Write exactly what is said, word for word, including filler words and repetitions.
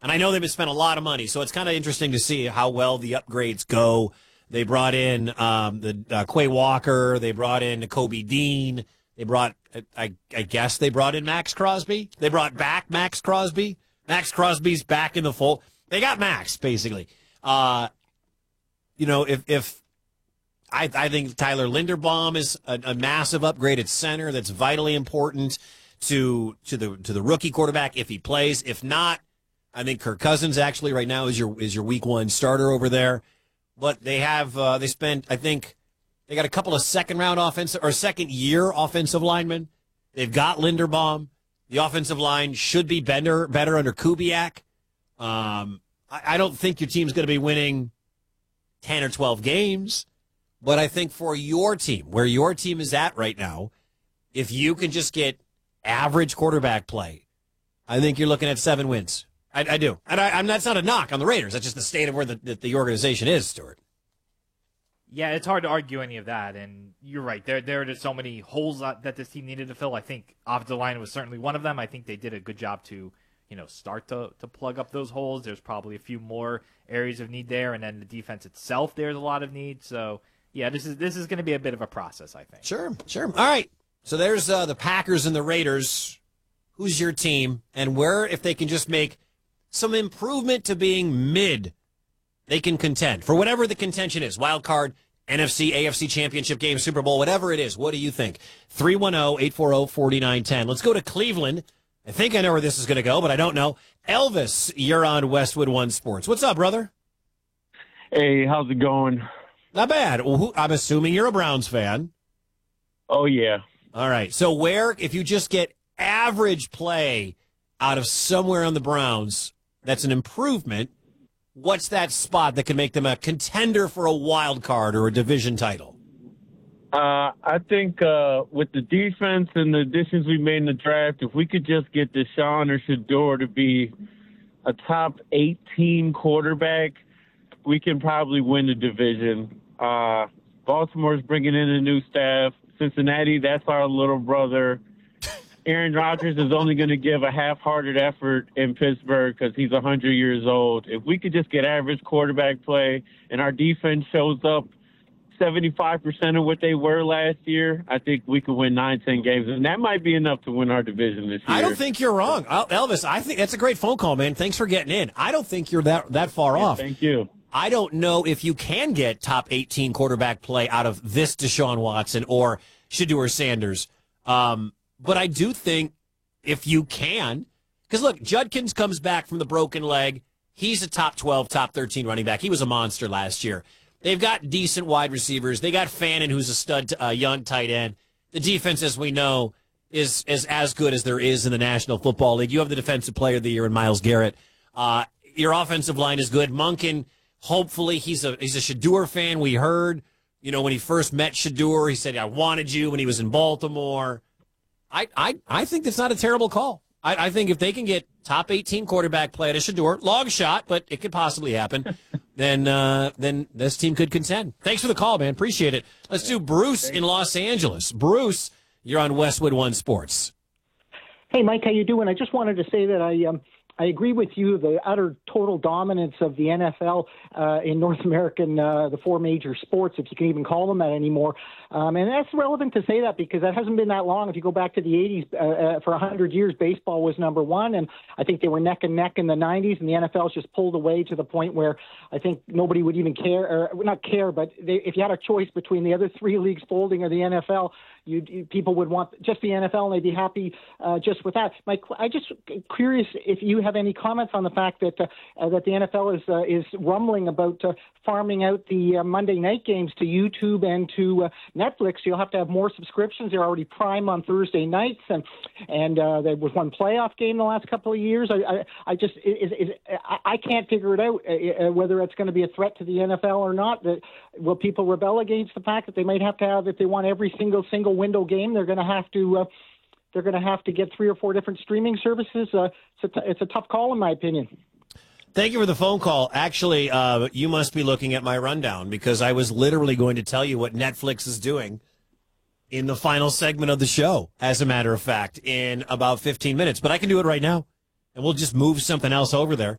And I know they've spent a lot of money, so it's kind of interesting to see how well the upgrades go. They brought in um, the uh, Quay Walker. They brought in Kobe Dean. They brought, I, I guess they brought in Max Crosby. They brought back Max Crosby. Max Crosby's back in the fold. They got Max, basically. Uh, you know, if if I, I think Tyler Linderbaum is a, a massive upgrade at center that's vitally important to to the to the rookie quarterback if he plays. If not, I think Kirk Cousins actually right now is your is your week one starter over there. But they have uh, they spent I think they got a couple of second round offensive or second year offensive linemen. They've got Linderbaum. The offensive line should be better better under Kubiak. Um, I, I don't think your team's going to be winning ten or twelve games, but I think for your team, where your team is at right now, if you can just get average quarterback play, I think you're looking at seven wins. I, I do. And I, I'm, that's not a knock on the Raiders. That's just the state of where the, the, the organization is, Stuart. Yeah, it's hard to argue any of that, and you're right. There, there are just so many holes that this team needed to fill. I think offensive line was certainly one of them. I think they did a good job to, you know, start to to plug up those holes. There's probably a few more areas of need there, and then the defense itself, there's a lot of need. So, yeah, this is this is going to be a bit of a process, I think. Sure, sure. All right. So there's uh, the Packers and the Raiders. Who's your team, and where, if they can just make some improvement to being mid, they can contend for whatever the contention is. Wild card, N F C, A F C championship game, Super Bowl, whatever it is. What do you think? three one zero, eight four zero, four nine one zero. Let's go to Cleveland. I think I know where this is going to go, but I don't know. Elvis, you're on Westwood One Sports. What's up, brother? Hey, how's it going? Not bad. Well, who, I'm assuming you're a Browns fan. Oh, yeah. All right. So where, if you just get average play out of somewhere on the Browns, that's an improvement. What's that spot that can make them a contender for a wild card or a division title? Uh, I think uh, with the defense and the additions we made in the draft, if we could just get Deshaun or Shador to be a top eighteen quarterback, we can probably win the division. Uh, Baltimore's bringing in a new staff. Cincinnati, that's our little brother. Aaron Rodgers is only going to give a half-hearted effort in Pittsburgh because he's one hundred years old. If we could just get average quarterback play and our defense shows up seventy-five percent of what they were last year, I think we could win nine, ten games. And that might be enough to win our division this year. I don't think you're wrong. Elvis, I think that's a great phone call, man. Thanks for getting in. I don't think you're that, that far yeah, off. Thank you. I don't know if you can get top eighteen quarterback play out of this Deshaun Watson or Shador Sanders. Um, but I do think if you can, because look, Judkins comes back from the broken leg. He's a top twelve, top thirteen running back. He was a monster last year. They've got decent wide receivers. They got Fannin, who's a stud uh, young tight end. The defense, as we know, is, is as good as there is in the National Football League. You have the defensive player of the year in Myles Garrett. Uh, your offensive line is good. Monken, hopefully, he's a he's a Shador fan. We heard, you know, when he first met Shador, he said, I wanted you when he was in Baltimore. I I, I think that's not a terrible call. I, I think if they can get top eighteen quarterback play at a Shador, long shot, but it could possibly happen, then uh, then this team could contend. Thanks for the call, man. Appreciate it. Let's do Bruce in Los Angeles. Bruce, you're on Westwood One Sports. Hey, Mike, how you doing? I just wanted to say that I um, I agree with you. The utter total dominance of the N F L uh, in North American, uh, the four major sports, if you can even call them that anymore. Um, and that's relevant to say that because that hasn't been that long. If you go back to the eighties, uh, uh, for one hundred years, baseball was number one. And I think they were neck and neck in the nineties. And the N F L's just pulled away to the point where I think nobody would even care, or not care, but they, if you had a choice between the other three leagues folding or the N F L, you, you people would want just the N F L and they'd be happy uh, just with that. Mike, I just curious if you have any comments on the fact that uh, uh, that the N F L is uh, is rumbling about uh, farming out the uh, Monday night games to YouTube and to uh, Netflix. You'll have to have more subscriptions. They're already Prime on Thursday nights, and and uh, there was one playoff game the last couple of years. I I, I just is, is, I, I can't figure it out uh, uh, whether it's going to be a threat to the N F L or not. That will people rebel against the fact that they might have to have, if they want every single single window game, they're going to have to. Uh, They're going to have to get three or four different streaming services. Uh, it's, a t- it's a tough call, in my opinion. Thank you for the phone call. Actually, uh, you must be looking at my rundown because I was literally going to tell you what Netflix is doing in the final segment of the show, as a matter of fact, in about fifteen minutes. But I can do it right now, and we'll just move something else over there.